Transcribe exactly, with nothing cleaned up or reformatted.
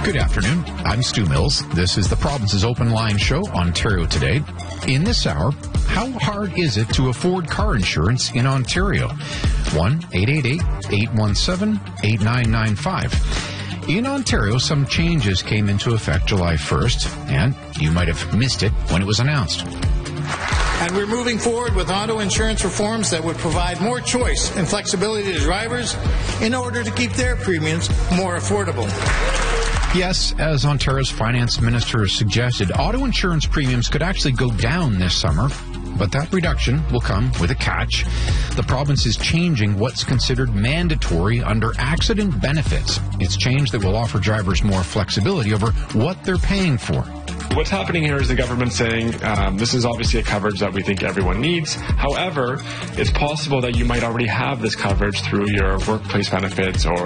Good afternoon. I'm Stu Mills. This is the Province's Open Line Show, Ontario Today. In this hour, how hard is it to afford car insurance in Ontario? one eight eight eight, eight one seven, eight nine nine five. In Ontario, some changes came into effect July first, and you might have missed it when it was announced. And we're moving forward with auto insurance reforms that would provide more choice and flexibility to drivers in order to keep their premiums more affordable. Yes, as Ontario's finance minister suggested, auto insurance premiums could actually go down this summer, but that reduction will come with a catch. The province is changing what's considered mandatory under accident benefits. It's change that will offer drivers more flexibility over what they're paying for. What's happening here is the government saying um, this is obviously a coverage that we think everyone needs. However, it's possible that you might already have this coverage through your workplace benefits or